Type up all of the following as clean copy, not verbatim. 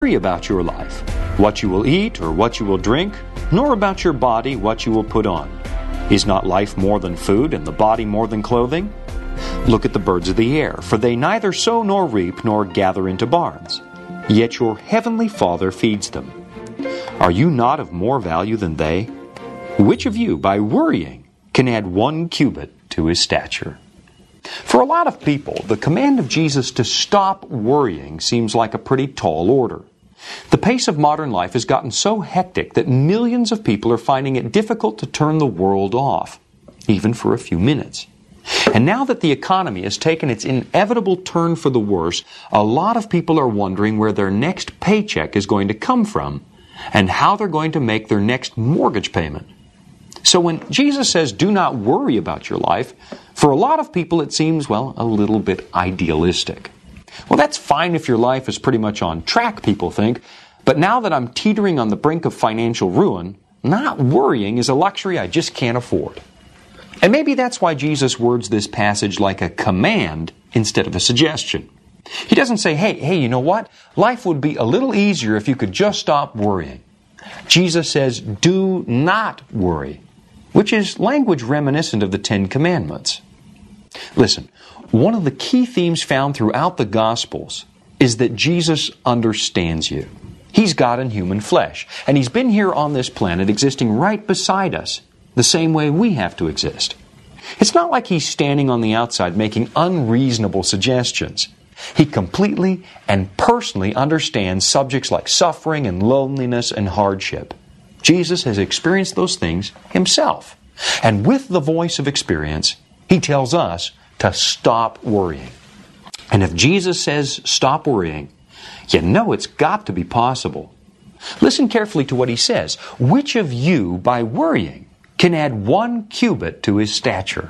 about your life, what you will eat or what you will drink, nor about your body what you will put on. Is not life more than food, and the body more than clothing? Look at the birds of the air, for they neither sow nor reap nor gather into barns. Yet your heavenly Father feeds them. Are you not of more value than they? Which of you, by worrying, can add 1 cubit to his stature? For a lot of people, the command of Jesus to stop worrying seems like a pretty tall order. The pace of modern life has gotten so hectic that millions of people are finding it difficult to turn the world off, even for a few minutes. And now that the economy has taken its inevitable turn for the worse, a lot of people are wondering where their next paycheck is going to come from and how they're going to make their next mortgage payment. So when Jesus says, do not worry about your life, for a lot of people it seems, well, a little bit idealistic. Well, that's fine if your life is pretty much on track, people think, but now that I'm teetering on the brink of financial ruin, not worrying is a luxury I just can't afford. And maybe that's why Jesus words this passage like a command instead of a suggestion. He doesn't say, hey, you know what? Life would be a little easier if you could just stop worrying. Jesus says, do not worry, which is language reminiscent of the 10 Commandments. Listen, one of the key themes found throughout the Gospels is that Jesus understands you. He's God in human flesh, and He's been here on this planet existing right beside us, the same way we have to exist. It's not like He's standing on the outside making unreasonable suggestions. He completely and personally understands subjects like suffering and loneliness and hardship. Jesus has experienced those things Himself. And with the voice of experience, He tells us to stop worrying. And if Jesus says stop worrying, you know it's got to be possible. Listen carefully to what He says. Which of you, by worrying, can add 1 cubit to his stature?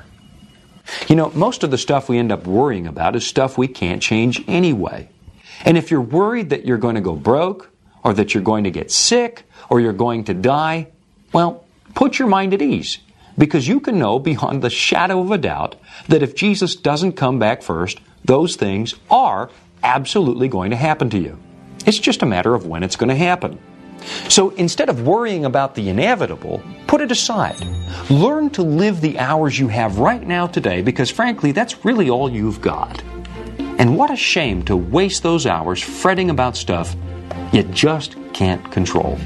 You know, most of the stuff we end up worrying about is stuff we can't change anyway. And if you're worried that you're going to go broke, or that you're going to get sick, or you're going to die, well, put your mind at ease. Because you can know beyond the shadow of a doubt that if Jesus doesn't come back first, those things are absolutely going to happen to you. It's just a matter of when it's going to happen. So instead of worrying about the inevitable, put it aside. Learn to live the hours you have right now today, because frankly, that's really all you've got. And what a shame to waste those hours fretting about stuff you just can't control.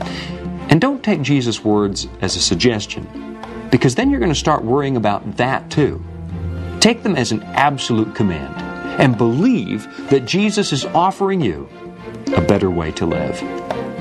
And don't take Jesus' words as a suggestion, because then you're going to start worrying about that too. Take them as an absolute command, and believe that Jesus is offering you a better way to live.